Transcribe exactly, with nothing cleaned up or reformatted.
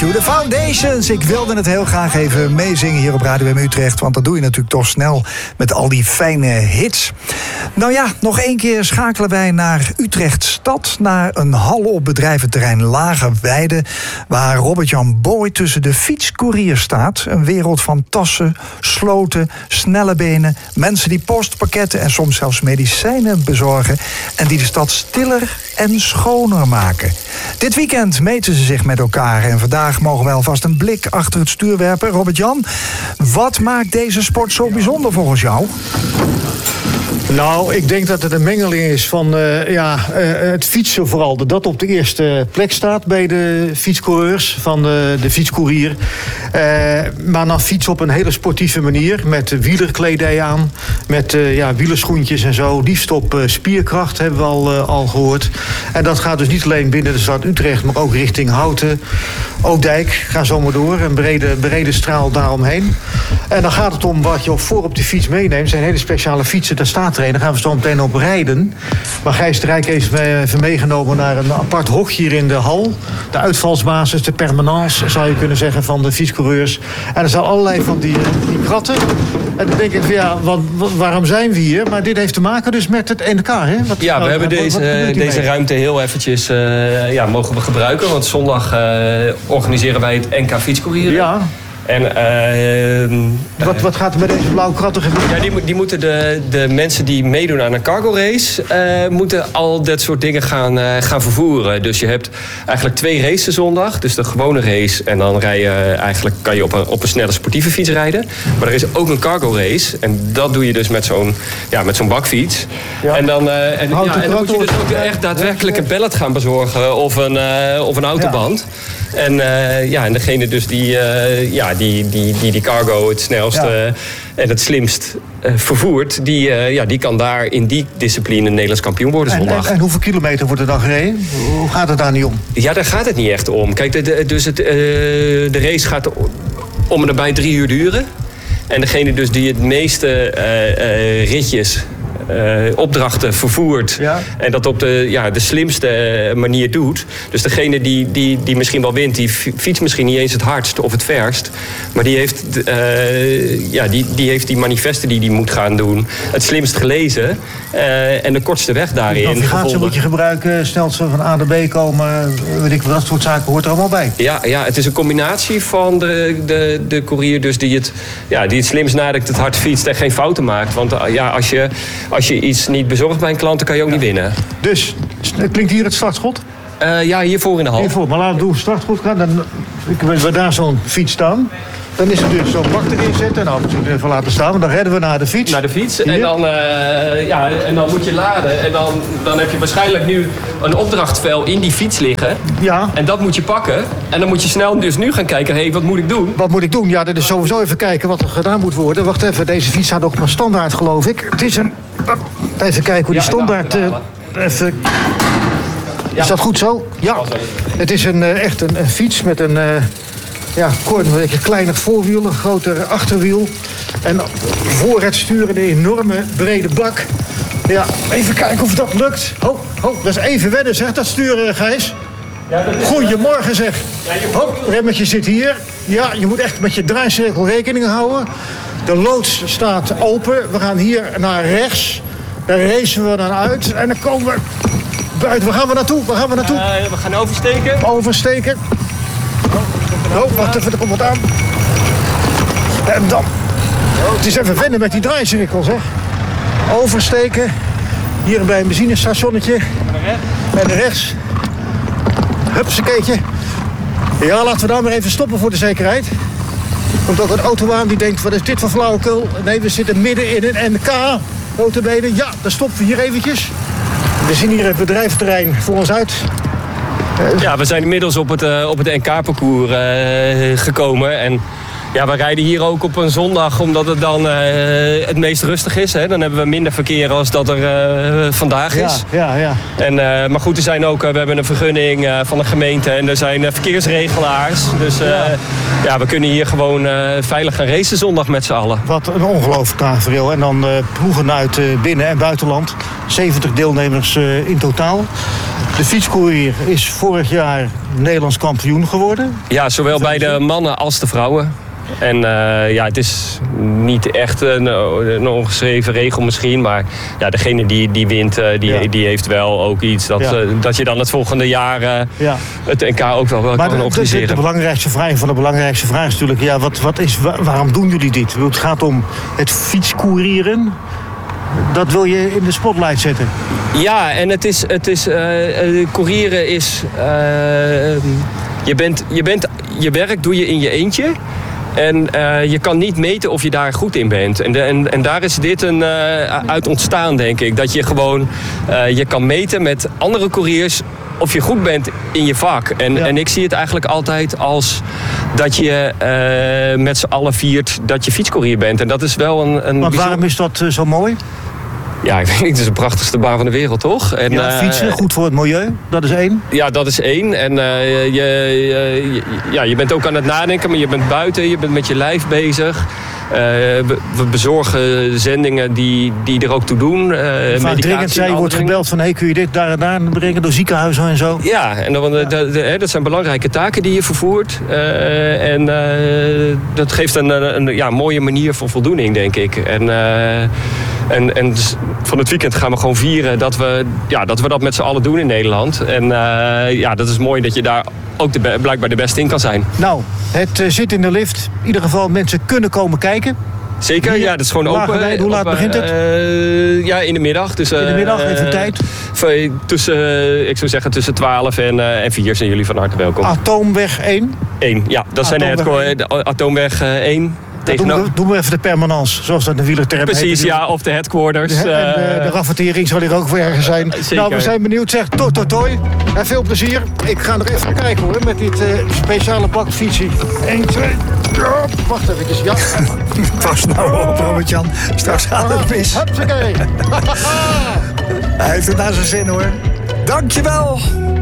to the Foundations. Ik wilde het heel graag even meezingen hier op Radio M Utrecht, want dat doe je natuurlijk toch snel met al die fijne hits. Nou ja, nog één keer schakelen wij naar Utrecht stad, naar een hal op bedrijventerrein Lagerweide, waar Robert-Jan Boy tussen de fietscourier staat. Een wereld van tassen, sloten, snelle benen, mensen die postpakketten en soms zelfs medicijnen bezorgen en die de stad stiller en schoner maken. Dit weekend meten ze zich met elkaar en vandaag mogen we alvast een blik achter het stuur werpen. Robert-Jan, wat maakt deze sport zo bijzonder volgens jou? Nou, ik denk dat het een mengeling is van uh, ja, uh, het fietsen vooral. Dat dat op de eerste plek staat bij de fietscoureurs van de, de fietscourier. Uh, maar dan fietsen op een hele sportieve manier. Met wielerkledij aan. Met uh, ja, wielerschoentjes en zo. Liefst op uh, spierkracht hebben we al, uh, al gehoord. En dat gaat dus niet alleen binnen de stad Utrecht, maar ook richting Houten. Oudijk, ga zo maar door. Een brede, brede straal daaromheen. En dan gaat het om wat je op voor op de fiets meeneemt. Het zijn hele speciale fietsen, daar staat er een. Daar gaan we zo meteen op rijden. Maar Gijs de Rijk heeft me even meegenomen naar een apart hokje hier in de hal. De uitvalsbasis, de permanence, zou je kunnen zeggen, van de fietscoureurs. En er zijn allerlei van die, die kratten. En dan denk ik van ja, wat, wat, waarom zijn we hier? Maar dit heeft te maken dus met het N K, hè? Wat, ja, we wat, hebben wat, deze, wat deze ruimte heel eventjes uh, ja, mogen we gebruiken. Want zondag uh, organiseren wij het N K Fietscourier. Ja. En, uh, wat, wat gaat er met deze blauwe kratten gebeuren? Ja, die, die moeten de, de mensen die meedoen aan een cargo race, uh, moeten al dat soort dingen gaan, uh, gaan vervoeren. Dus je hebt eigenlijk twee races zondag. Dus de gewone race. En dan rij je, eigenlijk kan je op een, op een snelle sportieve fiets rijden. Maar er is ook een cargo race. En dat doe je dus met zo'n, ja, met zo'n bakfiets. Ja. En dan, uh, en, ja, en dan moet je dus ook echt daadwerkelijk een pallet gaan bezorgen. Of een, uh, of een autoband. Ja. En, uh, ja, en degene dus die, uh, ja, die, die, die die cargo het snelst ja. uh, en het slimst uh, vervoert, die, uh, ja, die kan daar in die discipline Nederlands kampioen worden zondag. En, en, en hoeveel kilometer wordt er dan gereden? Hoe gaat het daar niet om? Ja, daar gaat het niet echt om. Kijk, de, de, dus het, uh, de race gaat om en nabij drie uur duren. En degene dus die het meeste uh, uh, ritjes Uh, opdrachten vervoert. Ja. En dat op de, ja, de slimste manier doet. Dus degene die, die, die misschien wel wint, die fietst misschien niet eens het hardst of het verst. Maar die heeft, uh, ja, die, die, heeft die manifesten die die moet gaan doen het slimst gelezen. Uh, en de kortste weg daarin navigatie gevonden. Moet je gebruiken, snel ze van A naar B komen. Weet ik, dat soort zaken hoort er allemaal bij. Ja, ja, het is een combinatie van de, de, de courier dus die, het, ja, die het slimst nadenkt, het hard fietst en geen fouten maakt. Want uh, ja, als je... Als je iets niet bezorgt bij een klant, dan kan je ook ja. niet winnen. Dus, klinkt hier het startschot? Uh, ja, hiervoor in de hal. Hiervoor, maar laten we doen startschot gaan. Dan, ik weet waar daar zo'n fiets staan. Dan is er dus zo'n bak erin zetten. Nou, dat moeten we even laten staan. Dan redden we naar de fiets. Naar de fiets. En dan, uh, ja, en dan moet je laden. En dan, dan heb je waarschijnlijk nu een opdrachtvel in die fiets liggen. Ja. En dat moet je pakken. En dan moet je snel dus nu gaan kijken. Hé, hey, wat moet ik doen? Wat moet ik doen? Ja, dat is sowieso even kijken wat er gedaan moet worden. Wacht even, deze fiets staat ook maar standaard, geloof ik. Het is een... Even kijken hoe die ja, standaard... Uh, even... Ja. Is dat goed zo? Ja. Het is een, uh, echt een, een fiets met een... Uh, Ja, kort, een beetje kleiner voorwiel, een groter achterwiel. En voor het sturen een enorme brede bak. Ja, even kijken of dat lukt. Oh, oh, dat is even wennen zeg, dat sturen, Gijs. Ja, dat is... Goedemorgen zeg. Ja, oh, remmetje zit hier. Ja, je moet echt met je draaicirkel rekening houden. De loods staat open. We gaan hier naar rechts. Daar racen we dan uit. En dan komen we buiten. Waar gaan we naartoe? Waar gaan we naartoe? Uh, we gaan oversteken. Oversteken. Oh, wacht even, er komt wat aan. En dan. Het is even wennen met die draaicirkel, zeg. Oversteken. Hier bij een benzinestationnetje. En naar rechts. Hupsakeetje. Ja, laten we daar maar even stoppen voor de zekerheid. Er komt ook een auto aan die denkt, wat is dit voor flauwekul? Nee, we zitten midden in een N K. Notabene. Ja, dan stoppen we hier eventjes. We zien hier het bedrijventerrein voor ons uit. Ja, we zijn inmiddels op het, uh, op het N K-parcours uh, gekomen. En ja, we rijden hier ook op een zondag omdat het dan uh, het meest rustig is. Hè? Dan hebben we minder verkeer als dat er uh, vandaag is. Ja, ja, ja. En, uh, maar goed, er zijn ook, uh, we hebben een vergunning uh, van de gemeente en er zijn uh, verkeersregelaars. Dus uh, ja. ja, we kunnen hier gewoon uh, veilig gaan racen zondag met z'n allen. Wat een ongelooflijk tafereel. En dan uh, ploegen uit uh, binnen- en buitenland. zeventig deelnemers uh, in totaal. De fietscourier is vorig jaar Nederlands kampioen geworden. Ja, zowel bij de mannen als de vrouwen. En uh, ja, het is niet echt een, een ongeschreven regel misschien. Maar ja, degene die, die wint, uh, die, ja. die heeft wel ook iets. Dat, ja. uh, dat je dan het volgende jaar uh, ja. het N K ook wel, wel kan de, organiseren. De, de belangrijkste vraag van de belangrijkste vraag is natuurlijk... Ja, wat, wat is, waarom doen jullie dit? Het gaat om het fietscourieren. Dat wil je in de spotlight zetten. Ja, en het is... Het is uh, courieren is... Uh, je, bent, je, bent, je werk doe je in je eentje... En uh, je kan niet meten of je daar goed in bent. En, de, en, en daar is dit een, uh, uit ontstaan, denk ik. Dat je gewoon uh, je kan meten met andere couriers of je goed bent in je vak. En, ja. en ik zie het eigenlijk altijd als dat je uh, met z'n allen viert dat je fietscourier bent. En dat is wel een... een Want bijzonder... waarom is dat uh, zo mooi? Ja, ik weet niet, het is de prachtigste baan van de wereld, toch? En, ja, fietsen, uh, goed voor het milieu, dat is één. Ja, dat is één. En uh, je, je, je, ja, je bent ook aan het nadenken, maar je bent buiten, je bent met je lijf bezig. Uh, we, we bezorgen zendingen die, die er ook toe doen. Uh, Vaak dringend zei, je wordt gebeld van... hey, kun je dit daar en daar brengen door ziekenhuizen en zo? Ja, en dan, ja. De, de, dat zijn belangrijke taken die je vervoert. Uh, en uh, dat geeft een, een, een ja, mooie manier van voldoening, denk ik. En... Uh, En, en van het weekend gaan we gewoon vieren dat we, ja, dat, we dat met z'n allen doen in Nederland. En uh, ja, dat is mooi dat je daar ook de, blijkbaar de beste in kan zijn. Nou, het uh, zit in de lift. In ieder geval, mensen kunnen komen kijken. Zeker, Hier, ja, dat is gewoon open. Wijd, hoe laat op, begint het? Uh, ja, in de middag. Dus, uh, in de middag, even tijd? Uh, tussen, uh, ik zou zeggen tussen twaalf en, uh, en vier zijn jullie van harte welkom. Atoomweg één? één, ja. Dat Atoomweg zijn het, de Atoomweg uh, één. Doen we, doen we even de permanence, zoals dat de wielerterm heet. Precies, ja, of de headquarters. De, en de, de raffinering zal hier ook voor ergens zijn. Zeker. Nou, we zijn benieuwd. Zeg, toi, toi, toi. En veel plezier. Ik ga nog even kijken hoor, met dit uh, speciale pak fietsie. één, twee, ja, wacht even. Ja. Pas nou op, Robert-Jan. Straks gaat het mis. Hupsakee. Hij heeft het naar zijn zin hoor. Dankjewel.